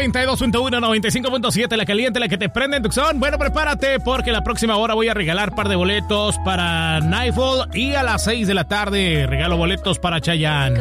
92.1, 95.7, la caliente, la que te prende en Tucson. Bueno, prepárate porque la próxima hora voy a regalar par de boletos para Nightfall y a las 6 de la tarde regalo boletos para Chayanne.